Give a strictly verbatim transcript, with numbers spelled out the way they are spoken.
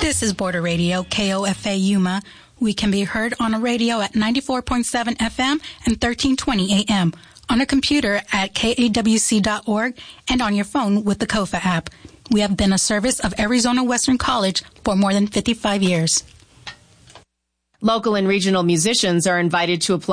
This is Border Radio, K O F A Yuma. We can be heard on a radio at ninety-four point seven F M and thirteen twenty A M, on a computer at K A W C dot org, and on your phone with the KOFA app. We have been a service of Arizona Western College for more than fifty-five years. Local and regional musicians are invited to apply